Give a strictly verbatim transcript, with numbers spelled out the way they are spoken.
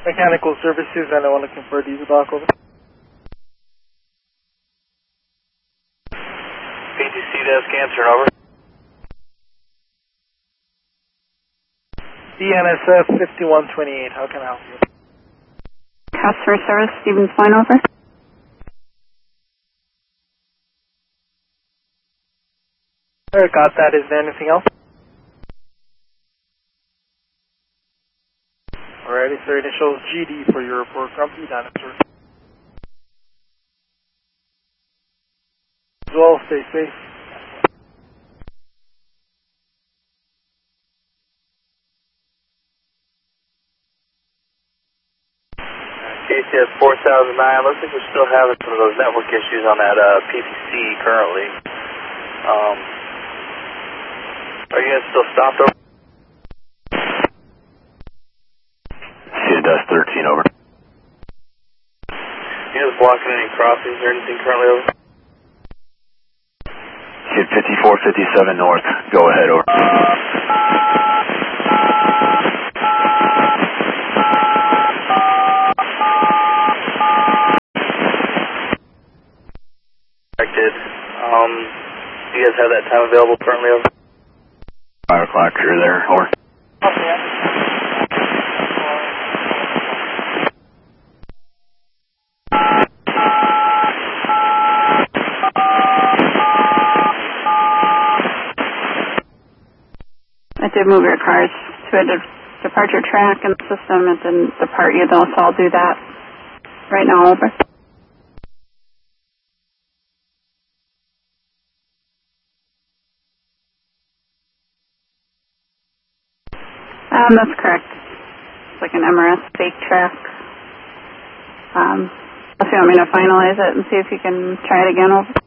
Mechanical services, anyone looking for a diesel dock, over? P T C desk answering, over. D N S F fifty-one twenty-eight, how can I help you? Customer service, Stevens Point, over. Alright, got that. Is there anything else? Alrighty, sir, initials G D for your report. Grumpy Dinosaur. As well, stay safe. K C S four thousand nine, looks like we're still having some of those network issues on that uh, P T C currently. Um, are you guys still stopped, over? C S thirteen, over. You guys blocking any crossings or anything currently, over? Kid fifty-four fifty-seven north, go ahead, over. Did. Um, do you guys have that time available currently, over? Five o'clock, you're there, over. Okay. I did move your cars to a de departure track in the system. It didn't depart you though, so I'll do that right now, over. Um, that's correct. It's like an M R S fake track. Um, if you want me to finalize it and see if you can try it again, over.